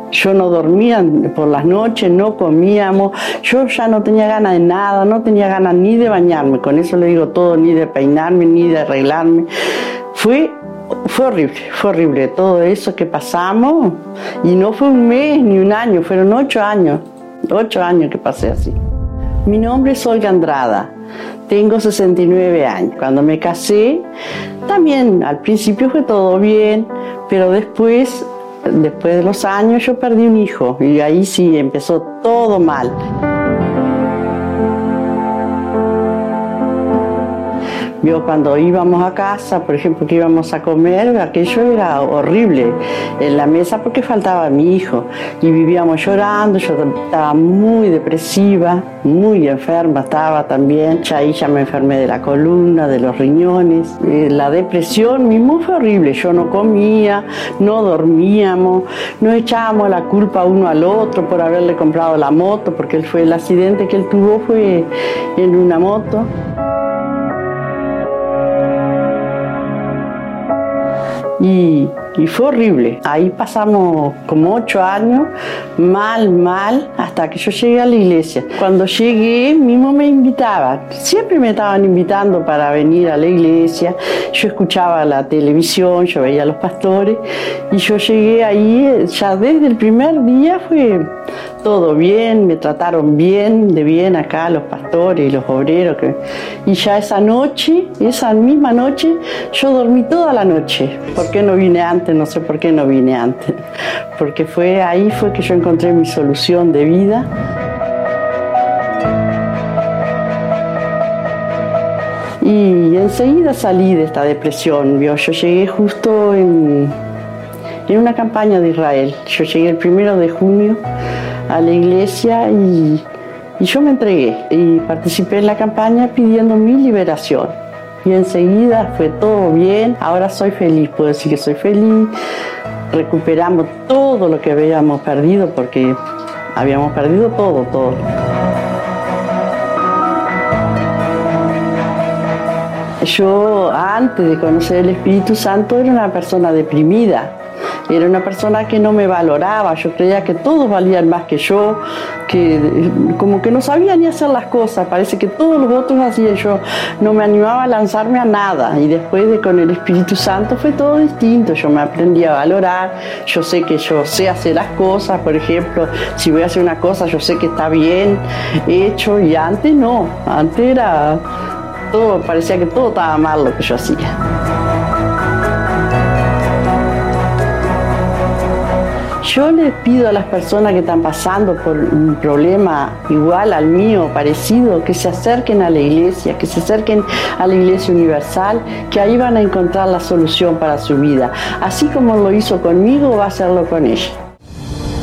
Yo no dormía por las noches, no comíamos, yo ya no tenía ganas de nada, no tenía ganas ni de bañarme, con eso le digo todo, ni de peinarme, ni de arreglarme. Fue horrible todo eso que pasamos, y no fue un mes ni un año, fueron 8 años que pasé así. Mi nombre es Olga Andrada, tengo 69 años. Cuando me casé, también al principio fue todo bien, pero después de los años yo perdí un hijo y ahí sí empezó todo mal. Yo cuando íbamos a casa, por ejemplo, que íbamos a comer, aquello era horrible en la mesa porque faltaba mi hijo y vivíamos llorando. Yo estaba muy depresiva, muy enferma estaba también. Ahí ya me enfermé de la columna, de los riñones. La depresión mismo fue horrible. Yo no comía, no dormíamos, nos echábamos la culpa uno al otro por haberle comprado la moto, porque el accidente que él tuvo fue en una moto. Y fue horrible. Ahí pasamos como 8 años, mal, hasta que yo llegué a la iglesia. Cuando llegué, mismo me invitaban. Siempre me estaban invitando para venir a la iglesia. Yo escuchaba la televisión, yo veía a los pastores. Y yo llegué ahí, ya desde el primer día fue todo bien, me trataron bien, de bien acá los pastores y los obreros. Y ya esa misma noche, yo dormí toda la noche. ¿Por qué no vine antes? No sé por qué no vine antes. Porque ahí fue que yo encontré mi solución de vida. Y enseguida salí de esta depresión. Yo llegué justo en una campaña de Israel. Yo llegué el 1 de junio a la iglesia y yo me entregué y participé en la campaña pidiendo mi liberación. Y enseguida fue todo bien. Ahora soy feliz, puedo decir que soy feliz. Recuperamos todo lo que habíamos perdido porque habíamos perdido todo. Yo, antes de conocer el Espíritu Santo, era una persona deprimida. Era una persona que no me valoraba, yo creía que todos valían más que yo, que como que no sabía ni hacer las cosas, parece que todos los otros hacían, yo no me animaba a lanzarme a nada. Y después con el Espíritu Santo fue todo distinto, yo me aprendí a valorar, yo sé que yo sé hacer las cosas, por ejemplo, si voy a hacer una cosa yo sé que está bien hecho, y antes no, antes era todo, parecía que todo estaba mal lo que yo hacía. Yo les pido a las personas que están pasando por un problema igual al mío, parecido, que se acerquen a la iglesia, que se acerquen a la Iglesia Universal, que ahí van a encontrar la solución para su vida. Así como lo hizo conmigo, va a hacerlo con ella.